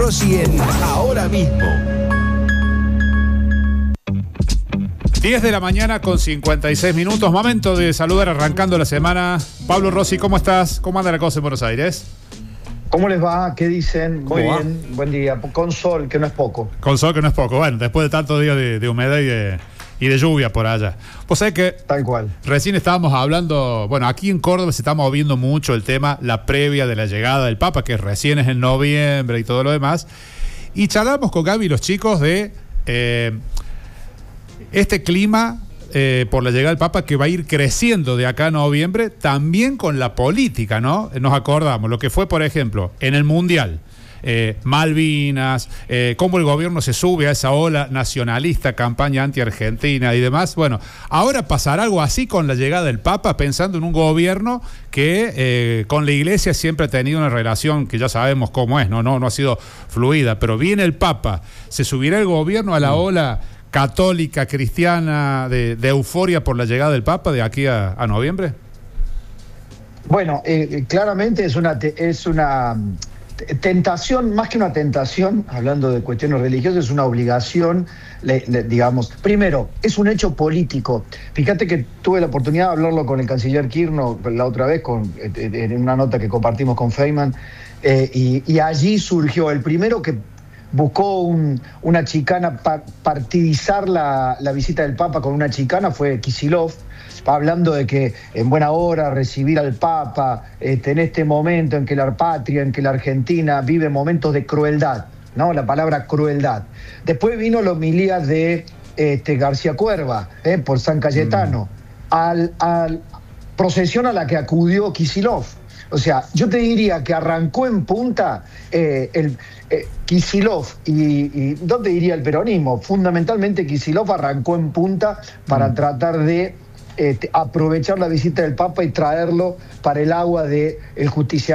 Rossi en Ahora Mismo. 10 de la mañana con 56 minutos. Momento de saludar arrancando la semana. Pablo Rossi, ¿cómo estás? ¿Cómo anda la cosa en Buenos Aires? ¿Cómo les va? ¿Qué dicen? Muy bien, buen día. Con sol, que no es poco. Con sol, que no es poco. Bueno, después de tantos días de humedad y de lluvia por allá. Pues sabés que tal cual. Recién estábamos hablando, bueno, aquí en Córdoba se está moviendo mucho el tema, la previa de la llegada del Papa, que recién es en noviembre y todo lo demás. Y charlamos con Gaby y los chicos de este clima por la llegada del Papa que va a ir creciendo de acá a noviembre, también con la política, ¿no? Nos acordamos lo que fue, por ejemplo, en el Mundial. Malvinas, cómo el gobierno se sube a esa ola nacionalista, campaña anti-argentina y demás. Bueno, ahora pasará algo así con la llegada del Papa, pensando en un gobierno que con la Iglesia siempre ha tenido una relación que ya sabemos cómo es, no ha sido fluida, pero viene el Papa, ¿se subirá el gobierno a la ola católica, cristiana, de euforia por la llegada del Papa de aquí a noviembre? Bueno, claramente es una tentación, más que una tentación, hablando de cuestiones religiosas, es una obligación, digamos. Primero, es un hecho político. Fíjate que tuve la oportunidad de hablarlo con el canciller Kirchner la otra vez, en una nota que compartimos con Feynman, y allí surgió el primero que buscó una chicana, partidizar la visita del Papa con una chicana, fue Kicillof, hablando de que en buena hora recibir al Papa en este momento en que la patria, en que la Argentina vive momentos de crueldad, ¿no? La palabra crueldad. Después vino la homilía de García Cuerva, por San Cayetano, al procesión a la que acudió Kicillof. O sea, yo te diría que arrancó en punta Kicillof y no te diría el peronismo, fundamentalmente Kicillof arrancó en punta para tratar de aprovechar la visita del Papa y traerlo para el agua del justicialismo.